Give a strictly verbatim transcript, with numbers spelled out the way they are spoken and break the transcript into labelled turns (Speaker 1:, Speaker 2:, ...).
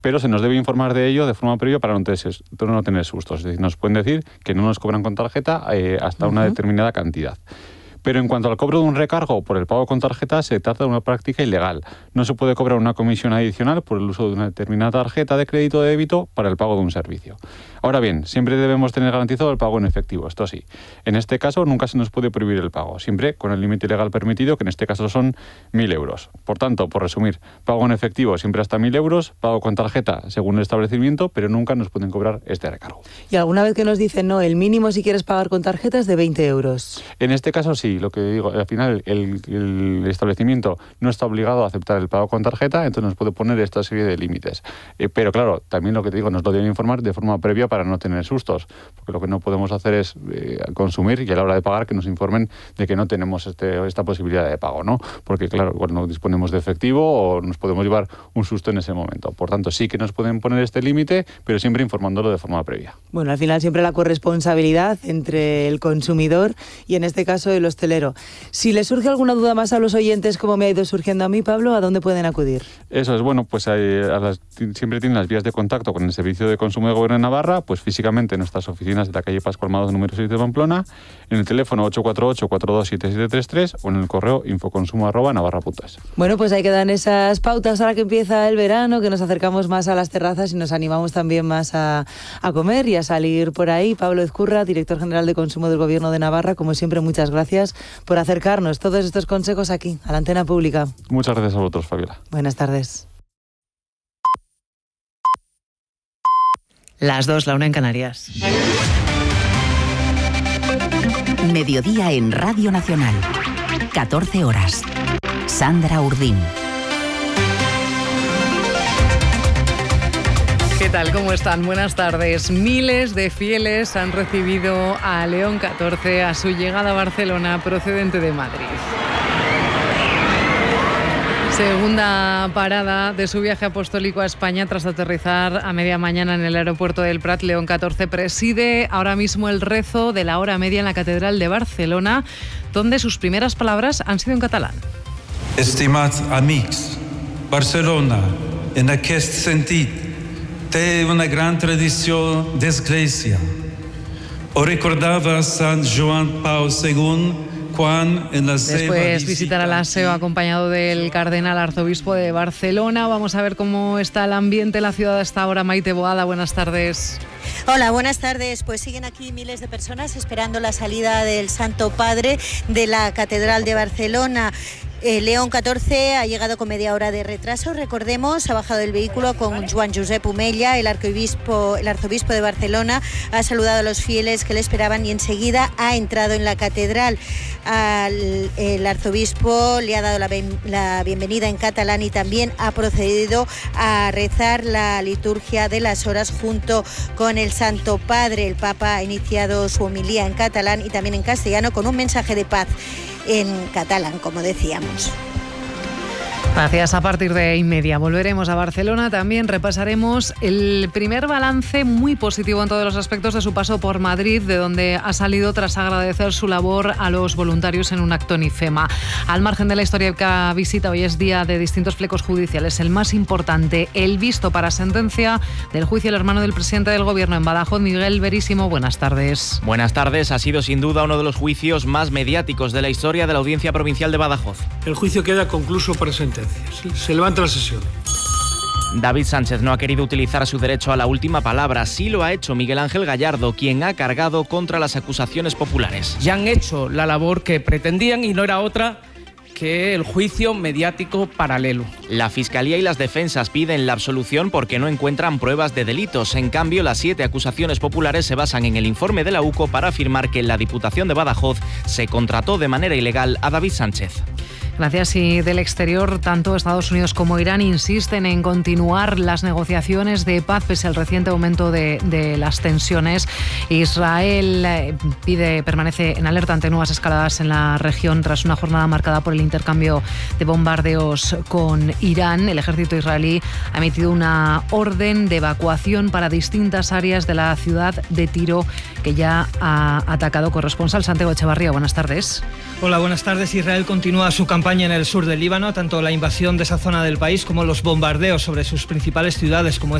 Speaker 1: pero se nos debe informar de ello de forma previa para no tener, no tener sustos. Es decir, nos pueden decir que no nos cobran con tarjeta eh, hasta uh-huh. una determinada cantidad. Pero en cuanto al cobro de un recargo por el pago con tarjeta, se trata de una práctica ilegal. No se puede cobrar una comisión adicional por el uso de una determinada tarjeta de crédito o de débito para el pago de un servicio. Ahora bien, siempre debemos tener garantizado el pago en efectivo, esto sí. En este caso, nunca se nos puede prohibir el pago, siempre con el límite legal permitido, que en este caso son mil euros. Por tanto, por resumir, pago en efectivo siempre hasta mil euros, pago con tarjeta según el establecimiento, pero nunca nos pueden cobrar este recargo.
Speaker 2: Y alguna vez que nos dicen, no, el mínimo si quieres pagar con tarjeta es de veinte euros.
Speaker 1: En este caso sí. Lo que digo, al final el, el establecimiento no está obligado a aceptar el pago con tarjeta, entonces nos puede poner esta serie de límites. Eh, pero claro, también lo que te digo, nos lo deben informar de forma previa para no tener sustos, porque lo que no podemos hacer es eh, consumir y a la hora de pagar que nos informen de que no tenemos este, esta posibilidad de pago, ¿no? Porque claro, cuando disponemos de efectivo o nos podemos llevar un susto en ese momento. Por tanto, sí que nos pueden poner este límite, pero siempre informándolo de forma previa.
Speaker 2: Bueno, al final siempre la corresponsabilidad entre el consumidor y en este caso el hostelero. Si les surge alguna duda más a los oyentes, como me ha ido surgiendo a mí, Pablo, ¿a dónde pueden acudir?
Speaker 1: Eso es, bueno, pues hay, a las, siempre tienen las vías de contacto con el Servicio de Consumo de Gobierno de Navarra, pues físicamente en nuestras oficinas de la calle Pascual Mados número seis de Pamplona, en el teléfono ocho cuatro ocho, cuatro dos siete siete tres tres o en el correo infoconsumo arroba navarra punto es.
Speaker 2: Bueno, pues ahí quedan esas pautas ahora que empieza el verano, que nos acercamos más a las terrazas y nos animamos también más a, a comer y a salir por ahí. Pablo Ezcurra, director general de Consumo del Gobierno de Navarra, como siempre, muchas gracias por acercarnos todos estos consejos aquí, a la antena pública.
Speaker 1: Muchas gracias a vosotros, Fabiola.
Speaker 2: Buenas tardes.
Speaker 3: Las dos, la una en Canarias.
Speaker 4: Mediodía en Radio Nacional. catorce horas. Sandra Urdín.
Speaker 3: ¿Qué tal? ¿Cómo están? Buenas tardes. Miles de fieles han recibido a León catorce a su llegada a Barcelona procedente de Madrid. Segunda parada de su viaje apostólico a España tras aterrizar a media mañana en el aeropuerto del Prat. León catorce preside ahora mismo el rezo de la hora media en la Catedral de Barcelona, donde sus primeras palabras han sido en catalán.
Speaker 5: Estimats amics, Barcelona, en aquest sentit, té una gran tradició d'església. Ho recordava Sant Joan Pau segundo,
Speaker 3: Después visitará la S E O acompañado del cardenal arzobispo de Barcelona. Vamos a ver cómo está el ambiente en la ciudad a esta hora. Maite Boada, buenas tardes.
Speaker 6: Hola, buenas tardes. Pues siguen aquí miles de personas esperando la salida del Santo Padre de la Catedral de Barcelona. Eh, León catorce ha llegado con media hora de retraso. Recordemos, ha bajado del vehículo con Joan Josep Omella, el arzobispo, el arzobispo de Barcelona. Ha saludado a los fieles que le esperaban y enseguida ha entrado en la catedral. Al, el arzobispo le ha dado la, la bienvenida en catalán y también ha procedido a rezar la liturgia de las horas junto con el Santo Padre. El Papa ha iniciado su homilía en catalán y también en castellano con un mensaje de paz en catalán, como decíamos.
Speaker 3: Gracias. A partir de y media volveremos a Barcelona. También repasaremos el primer balance muy positivo en todos los aspectos de su paso por Madrid, de donde ha salido tras agradecer su labor a los voluntarios en un acto en IFEMA. Al margen de la histórica visita, hoy es día de distintos flecos judiciales. El más importante, el visto para sentencia del juicio del hermano del presidente del Gobierno en Badajoz, Miguel Verísimo. Buenas tardes.
Speaker 7: Buenas tardes. Ha sido sin duda uno de los juicios más mediáticos de la historia de la Audiencia Provincial de Badajoz.
Speaker 8: El juicio queda concluso por sentencia. Se levanta la sesión.
Speaker 7: David Sánchez no ha querido utilizar su derecho a la última palabra. Sí lo ha hecho Miguel Ángel Gallardo, quien ha cargado contra las acusaciones populares.
Speaker 9: Ya han hecho la labor que pretendían y no era otra que el juicio mediático paralelo.
Speaker 7: La Fiscalía y las defensas piden la absolución porque no encuentran pruebas de delitos. En cambio, las siete acusaciones populares se basan en el informe de la U C O para afirmar que en la Diputación de Badajoz se contrató de manera ilegal a David Sánchez.
Speaker 3: Gracias. Y del exterior, tanto Estados Unidos como Irán insisten en continuar las negociaciones de paz pese al reciente aumento de, de las tensiones. Israel pide, permanece en alerta ante nuevas escaladas en la región tras una jornada marcada por el intercambio de bombardeos con Irán. El ejército israelí ha emitido una orden de evacuación para distintas áreas de la ciudad de Tiro, que ya ha atacado. Corresponsal Santiago Echevarría, buenas tardes.
Speaker 10: Hola, buenas tardes. Israel continúa su campaña campaña en el sur del Líbano, tanto la invasión de esa zona del país como los bombardeos sobre sus principales ciudades como